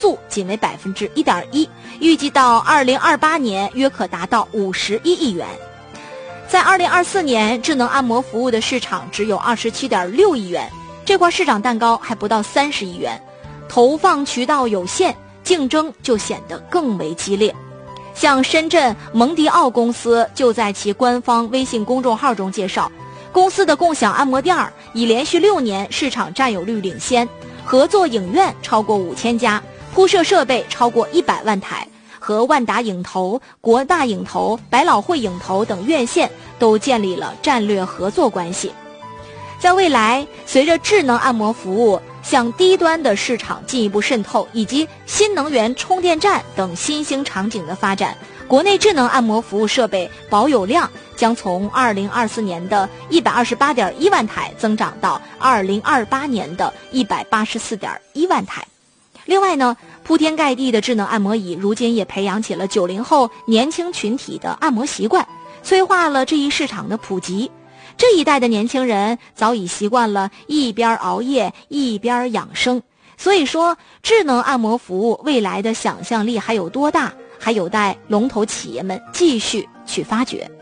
速仅为1.1%，预计到2028年约可达到51亿元。在2024年，智能按摩服务的市场只有27.6亿元，这块市场蛋糕还不到30亿元，投放渠道有限，竞争就显得更为激烈。像深圳蒙迪奥公司就在其官方微信公众号中介绍，公司的共享按摩店已连续6年市场占有率领先，合作影院超过5000家，铺设设备超过100万台，和万达影投、国大影投、百老汇影投等院线都建立了战略合作关系。在未来，随着智能按摩服务向低端的市场进一步渗透，以及新能源充电站等新兴场景的发展，国内智能按摩服务设备保有量将从2024年的128.1万台增长到2028年的184.1万台。另外呢，铺天盖地的智能按摩椅如今也培养起了90后年轻群体的按摩习惯，催化了这一市场的普及。这一代的年轻人早已习惯了一边熬夜一边养生，所以说智能按摩服务未来的想象力还有多大，还有待龙头企业们继续去发掘。